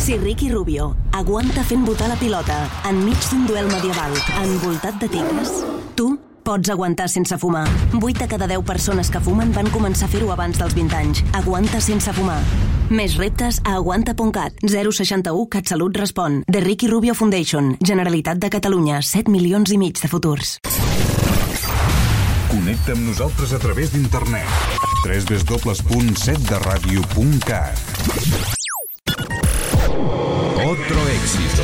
Si Ricky Rubio aguanta fent botar la pilota enmig d'un duel medieval envoltat de tigres, tu pots aguantar sense fumar. 8 de cada 10 persones que fumen van començar a fer-ho abans dels 20 anys. Aguanta sense fumar. Més reptes a aguanta.cat. 061 CatSalut respon. The Ricky Rubio Foundation. Generalitat de Catalunya. 7 milions i mig de futurs. Connecta amb nosaltres a través d'internet. www.setderadio.cat. Otro éxito.